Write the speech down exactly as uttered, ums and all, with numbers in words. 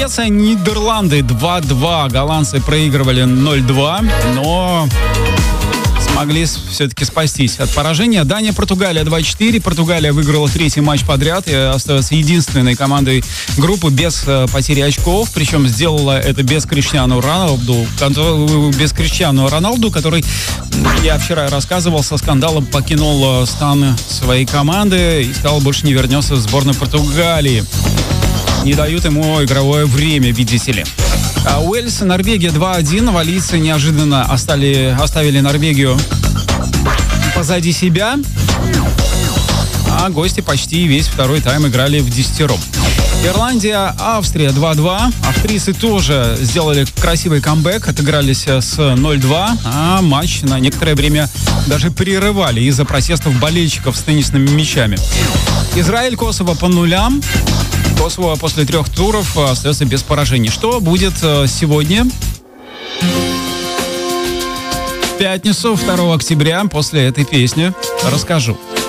Швеция, Нидерланды два-два. Голландцы проигрывали ноль-два, но смогли все-таки спастись от поражения. Дания, Португалия два-четыре. Португалия выиграла третий матч подряд и остается единственной командой группы без э, потери очков. Причем сделала это без Криштиану Роналду, без Криштиану Роналду, который, я вчера рассказывал, со скандалом покинул э, стан своей команды и сказал, больше не вернется в сборную Португалии. Не дают ему игровое время, видите ли. А Уэльс, Норвегия два-один. Валийцы неожиданно остали, оставили Норвегию позади себя. А гости почти весь второй тайм играли в десятером. Ирландия, Австрия два-два. Австрийцы тоже сделали красивый камбэк, отыгрались с ноль-два, а матч на некоторое время даже прерывали из-за протестов болельщиков с теннисными мячами. Израиль, Косово по нулям. Косово после трех туров остается без поражений. Что будет сегодня? В пятницу, второго октября, после этой песни расскажу.